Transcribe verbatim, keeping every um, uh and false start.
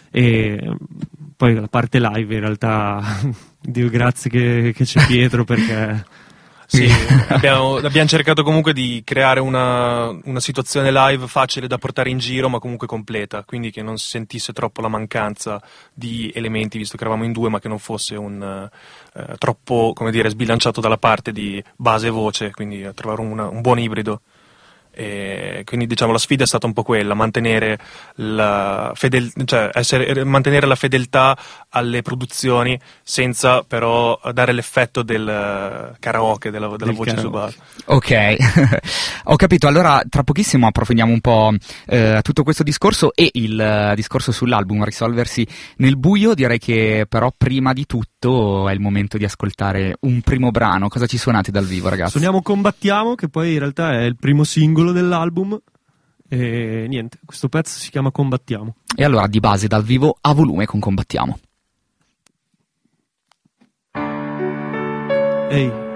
E poi la parte live in realtà Dio grazie che, che c'è Pietro, perché sì, abbiamo, abbiamo cercato comunque di creare una, una situazione live facile da portare in giro, ma comunque completa, quindi che non si sentisse troppo la mancanza di elementi, visto che eravamo in due, ma che non fosse un eh, troppo, come dire, sbilanciato dalla parte di base e voce, quindi trovare una, un buon ibrido. E quindi diciamo la sfida è stata un po' quella, mantenere la, fedel- cioè essere, mantenere la fedeltà alle produzioni senza però dare l'effetto del karaoke, della, della Del voce karaoke. su base. Ok, ho capito. Allora tra pochissimo approfondiamo un po' eh, tutto questo discorso e il uh, discorso sull'album Risolversi nel buio. Direi che però prima di tutto è il momento di ascoltare un primo brano. Cosa ci suonate dal vivo, ragazzi? Suoniamo Combattiamo, che poi in realtà è il primo singolo dell'album, e niente, questo pezzo si chiama Combattiamo. E allora di base dal vivo a volume con Combattiamo. Ehi.